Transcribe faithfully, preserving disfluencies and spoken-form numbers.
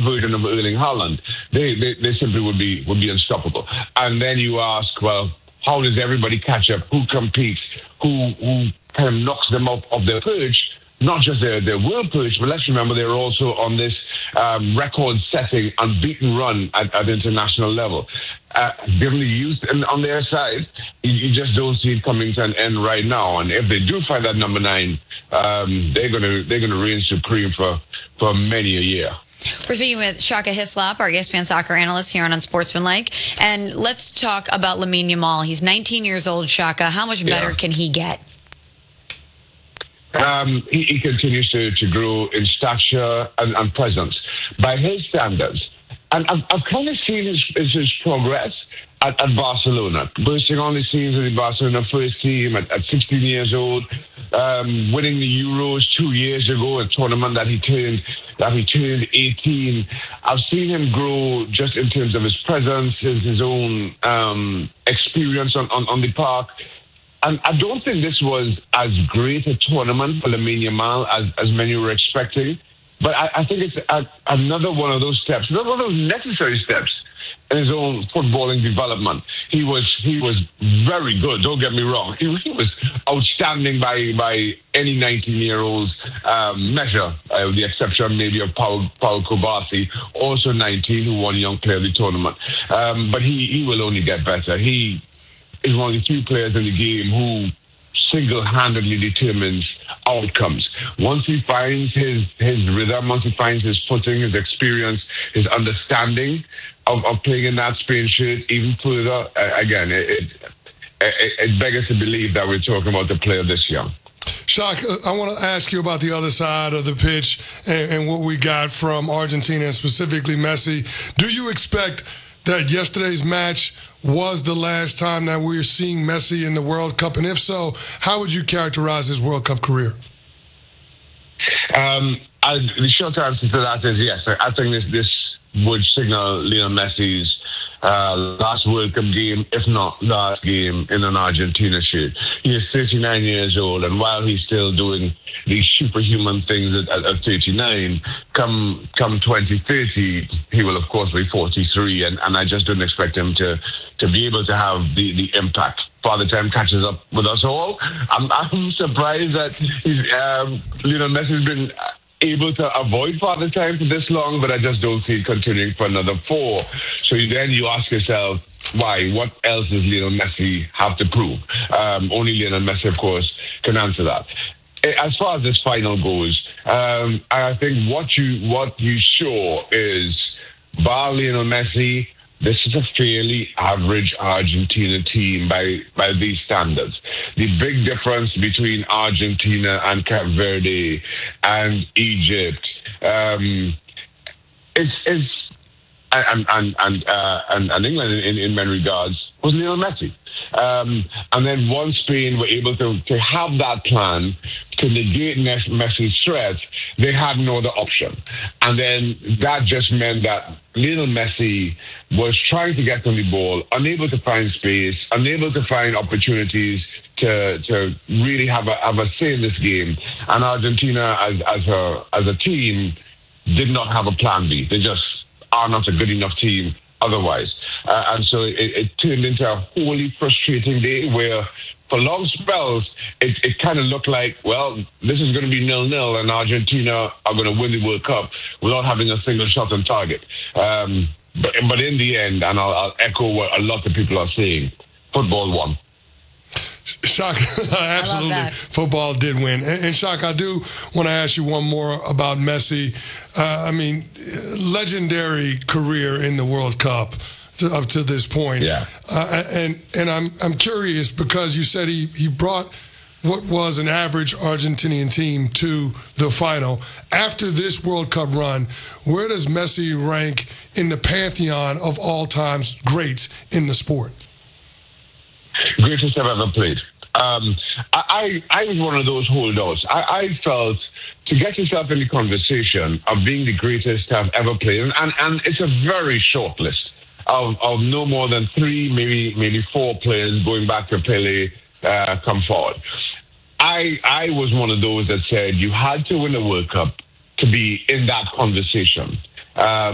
version of Erling Haaland, they, they they simply would be would be unstoppable. And then you ask, well, how does everybody catch up? Who competes? Who who kind of knocks them off of their perch? Not just their, their world perch, but let's remember they're also on this um, record-setting, unbeaten run at, at international level. Uh, given the youth and on their side, you, you just don't see it coming to an end right now. And if they do find that number nine, um, they're gonna they're gonna reign supreme for for many a year. We're speaking with Shaka Hislop, our E S P N soccer analyst here on Unsportsmanlike. And let's talk about Lamine Yamal. He's nineteen years old, Shaka. How much better Yeah. can he get? Um, he, he continues to, to grow in stature and, and presence by his standards. And I've, I've kind of seen his, his, his progress at, at Barcelona, bursting on the scenes of the Barcelona first team at, at sixteen years old, um, winning the Euros two years ago, a tournament that he turned that he turned eighteen. I've seen him grow just in terms of his presence, his, his own um, experience on, on, on the park. And I don't think this was as great a tournament for Lamine Yamal as, as many were expecting. But I, I think it's a, another one of those steps, another one of those necessary steps in his own footballing development. He was he was very good, don't get me wrong. He, he was outstanding by by any nineteen-year-old's um, measure, uh, with the exception maybe of Paul, Paul Kobasi, also nineteen, who won Young Player of the Tournament. Um, but he, he will only get better. He is one of the few players in the game who single-handedly determines outcomes. Once he finds his, his rhythm, once he finds his footing, his experience, his understanding of, of playing in that Spain shirt even further, uh, again, it, it, it, it beggars to believe that we're talking about a player this young. Shock, I want to ask you about the other side of the pitch and, and what we got from Argentina, and specifically Messi. Do you expect that yesterday's match was the last time that we're seeing Messi in the World Cup? And if so, how would you characterize his World Cup career? Um, I, the short answer to that is yes. I, I think this this would signal Lionel Messi's uh, last World Cup game, if not last game, in an Argentina shirt. He is thirty-nine years old, and while he's still doing these superhuman things at, at, at thirty-nine, come come twenty thirty, he will, of course, be forty-three, and, and I just don't expect him to, to be able to have the, the impact. Father Time catches up with us all. I'm, I'm surprised that he's, um, Lionel Messi's been able to avoid Father Time for this long, but I just don't see it continuing for another four. So then you ask yourself, why? What else does Lionel Messi have to prove? Um, only Lionel Messi, of course, can answer that. As far as this final goes, um, I think what you what you show is, bar Lionel Messi, this is a fairly average Argentina team by, by these standards. The big difference between Argentina and Cape Verde and Egypt um, is, is and and and, uh, and and England in, in many regards was Lionel Messi. Um, and then once Spain were able to, to have that plan to negate Messi's threat, they had no other option. And then that just meant that Lionel Messi was trying to get on the ball, unable to find space, unable to find opportunities to to really have a have a say in this game. And Argentina, as as a as a team, did not have a plan B. They just are not a good enough team otherwise. Uh, and so it, it turned into a wholly frustrating day where for long spells, it, it kind of looked like, well, this is going to be nil-nil and Argentina are going to win the World Cup without having a single shot on target. Um, but, but in the end, and I'll, I'll echo what a lot of people are saying, football won. Shock, absolutely. Football did win. And, and Shock, I do want to ask you one more about Messi. Uh, I mean, legendary career in the World Cup to, up to this point. Yeah. Uh, and and I'm I'm curious because you said he, he brought what was an average Argentinian team to the final. After this World Cup run, where does Messi rank in the pantheon of all-time greats in the sport? Greatest I've ever played. Um, I, I, I was one of those holdouts. I, I felt to get yourself in the conversation of being the greatest I've ever played, and, and, and it's a very short list of, of no more than three, maybe maybe four players going back to Pele uh, come forward. I I was one of those that said you had to win the World Cup to be in that conversation. Um,